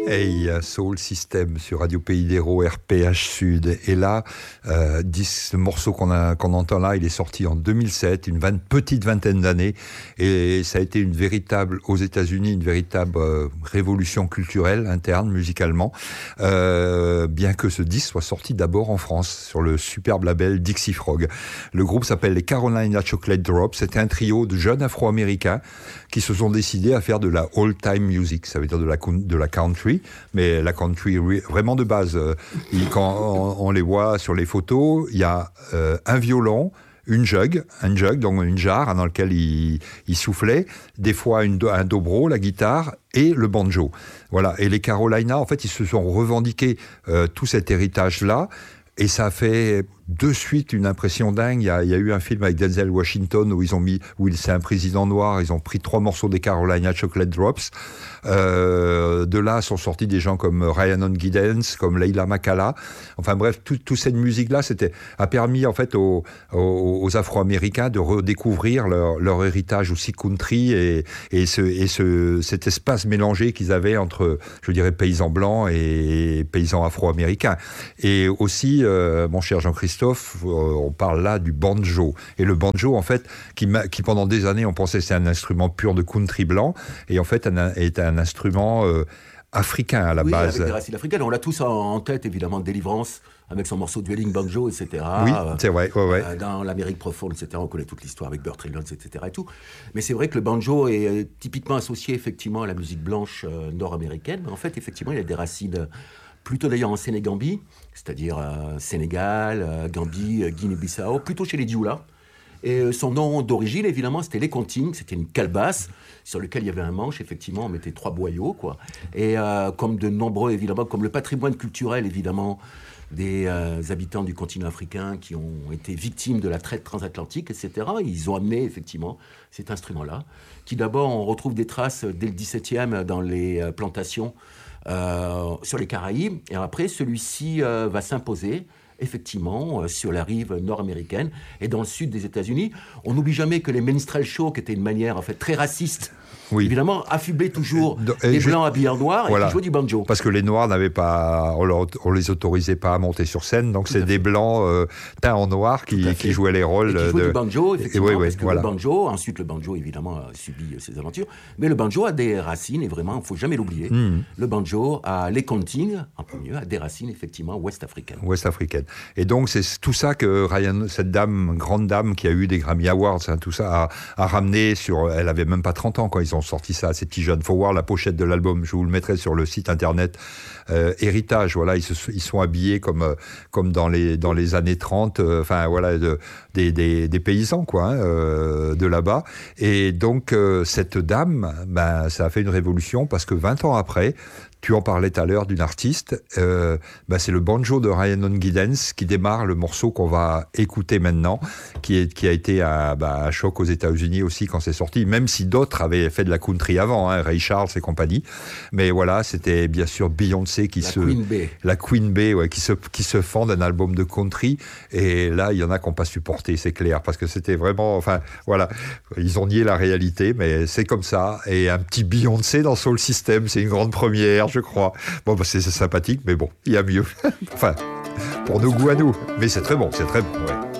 Hey, Soul System sur Radio Pays d'Hérault, RPH Sud. Et là, ce morceau qu'on entend là, il est sorti en 2007, petite vingtaine d'années. Et ça a été aux États-Unis, une véritable révolution culturelle interne, musicalement. Bien que ce disque soit sorti d'abord en France, sur le superbe label Dixie Frog. Le groupe s'appelle les Carolina Chocolate Drops. C'était un trio de jeunes Afro-Américains qui se sont décidés à faire de la old-time music. Ça veut dire de la country. Mais la country vraiment de base. Quand on les voit sur les photos, il y a un violon, un jug, donc une jarre dans laquelle il soufflait, des fois un dobro, la guitare, et le banjo. Voilà. Et les Carolina, en fait, ils se sont revendiqués tout cet héritage-là, et ça a fait de suite une impression dingue. Il y a eu un film avec Denzel Washington où c'est un président noir. Ils ont pris 3 morceaux des Carolina Chocolate Drops. De là sont sortis des gens comme Rhiannon Giddens, comme Leila Makala. Enfin bref, toute cette musique-là, a permis en fait aux Afro-Américains de redécouvrir leur héritage aussi country et cet espace mélangé qu'ils avaient entre, je dirais, paysans blancs et paysans afro-américains. Et aussi, mon cher Jean-Christophe, on parle là du banjo. Et le banjo, en fait, qui pendant des années, on pensait que c'était un instrument pur de country blanc, et en fait, est un instrument africain à la base. Avec des racines africaines. On l'a tous en tête, évidemment, Délivrance, avec son morceau Dwelling Banjo, etc. Oui, c'est vrai. Ouais. Dans l'Amérique profonde, etc. On connaît toute l'histoire avec Burt Reynolds, etc. Et tout. Mais c'est vrai que le banjo est typiquement associé, effectivement, à la musique blanche nord-américaine. Mais en fait, effectivement, il a des racines plutôt d'ailleurs en Sénégambie, c'est-à-dire Sénégal, Gambie, Guinée-Bissau, plutôt chez les Dioula. Et son nom d'origine, évidemment, c'était l'Ekonting, c'était une calebasse sur laquelle il y avait un manche, effectivement, on mettait 3 boyaux, quoi. Et comme de nombreux, évidemment, comme le patrimoine culturel, évidemment, des habitants du continent africain qui ont été victimes de la traite transatlantique, etc., ils ont amené, effectivement, cet instrument-là, qui d'abord, on retrouve des traces dès le XVIIe dans les plantations sur les Caraïbes, et après, celui-ci va s'imposer, effectivement, sur la rive nord-américaine et dans le sud des États-Unis. On n'oublie jamais que les minstrel shows, qui étaient une manière, en fait, très raciste, oui, évidemment, affublaient toujours des Blancs habillés en noir et qui jouaient du banjo. Parce que les Noirs n'avaient pas... On les autorisait pas à monter sur scène, donc c'est des Blancs teints en noir qui jouaient les rôles. Et qui jouaient du banjo, effectivement, parce que le banjo, ensuite le banjo, évidemment, a subi ses aventures, mais le banjo a des racines, et vraiment, il ne faut jamais l'oublier. Le banjo, l'Ekonting, en premier, a des racines, effectivement, ouest-africaines. Et donc, c'est tout ça que cette grande dame qui a eu des Grammy Awards, tout ça, a ramené elle avait même pas 30 ans quand ils ont sorti ça, ces petits jeunes. Faut voir la pochette de l'album, je vous le mettrai sur le site internet. Héritage, voilà, ils sont habillés comme dans les années 30, enfin voilà, des paysans, quoi, de là-bas. Et donc, cette dame, ça a fait une révolution parce que 20 ans après, tu en parlais tout à l'heure d'une artiste, c'est le banjo de Rhiannon Giddens qui démarre le morceau qu'on va écouter maintenant, qui a été un choc aux États-Unis aussi quand c'est sorti, même si d'autres avaient fait de la country avant, Ray Charles et compagnie. Mais voilà, c'était bien sûr Beyoncé la Queen Bee, ouais, qui se fend d'un album de country. Et là, il y en a qui n'ont pas supporté, c'est clair, parce que c'était vraiment, enfin voilà, ils ont nié la réalité, mais c'est comme ça. Et un petit Beyoncé dans Soul System, c'est une grande première, je crois. Bon, c'est sympathique, mais bon, il y a mieux. Enfin, pour nos goûts à nous. Mais c'est très bon, ouais.